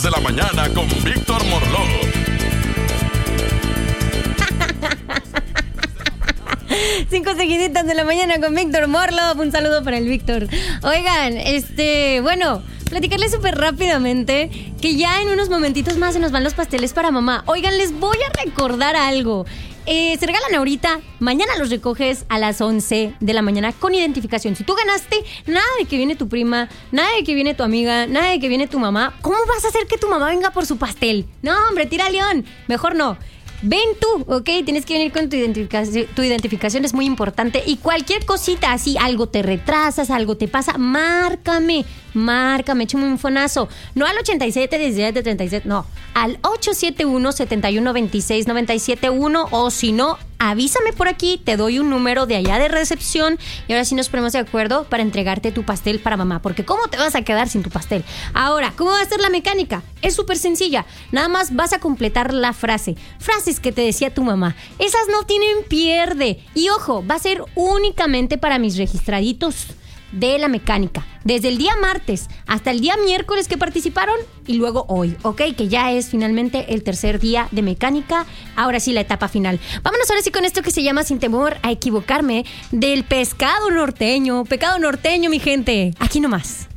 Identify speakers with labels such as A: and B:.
A: De la mañana con Víctor Morló.
B: 5 seguiditas de la mañana con Víctor Morló. Un saludo para el Víctor. Oigan, bueno, platicarles súper rápidamente que ya en unos momentitos más se nos van los pasteles para mamá. Oigan, les voy a recordar algo. Se regalan ahorita, mañana los recoges a las 11 de la mañana con identificación. Si tú ganaste, nada de que viene tu prima, nada de que viene tu amiga, nada de que viene tu mamá. ¿Cómo vas a hacer que tu mamá venga por su pastel? No, hombre, tira león, mejor no. Ven tú, ¿ok? Tienes que venir con tu identificación. Tu identificación es muy importante. Y cualquier cosita así, algo te retrasas, algo te pasa, márcame, échame un fonazo. No al 87 17 37, no. Al 871-7126-971. O si no, avísame por aquí, te doy un número de allá de recepción. Y ahora sí nos ponemos de acuerdo para entregarte tu pastel para mamá. Porque ¿cómo te vas a quedar sin tu pastel? Ahora, ¿cómo va a ser la mecánica? Es súper sencilla. Nada más vas a completar la frase. Frases que te decía tu mamá. Esas no tienen pierde. Y ojo, va a ser únicamente para mis registraditos de la mecánica. Desde el día martes hasta el día miércoles que participaron y luego hoy, ¿ok? Que ya es finalmente el tercer día de mecánica. Ahora sí, la etapa final. Vámonos ahora sí con esto que se llama Sin temor a equivocarme, del pescado norteño. Pecado norteño, mi gente. Aquí nomás.